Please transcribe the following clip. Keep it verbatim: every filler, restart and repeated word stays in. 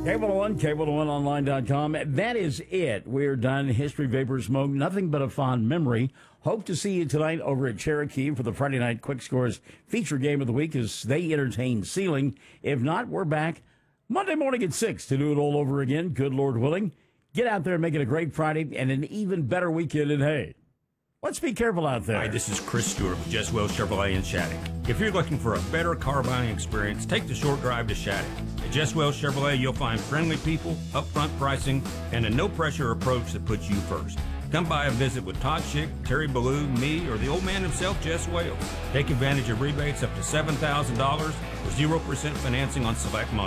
Cable One, cable one online dot com. That is it. We're done. History, vapor, smoke, nothing but a fond memory. Hope to see you tonight over at Cherokee for the Friday Night Quick Scores feature game of the week as they entertain Sealing. If not, we're back Monday morning at six to do it all over again, good Lord willing. Get out there and make it a great Friday and an even better weekend. And hey, let's be careful out there. Hi, this is Chris Stewart with Jess Wells Chevrolet in Shattuck. If you're looking for a better car buying experience, take the short drive to Shattuck. At Jess Wells Chevrolet, you'll find friendly people, upfront pricing, and a no-pressure approach that puts you first. Come by and visit with Todd Schick, Terry Ballou, me, or the old man himself, Jess Wales. Take advantage of rebates up to seven thousand dollars with zero percent financing on select models.